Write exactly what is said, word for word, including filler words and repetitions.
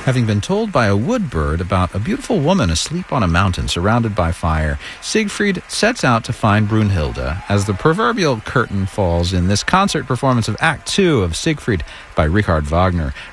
Having been told by a wood bird about a beautiful woman asleep on a mountain surrounded by fire, Siegfried sets out to find Brunhilde as the proverbial curtain falls in this concert performance of Act Two of Siegfried by Richard Wagner.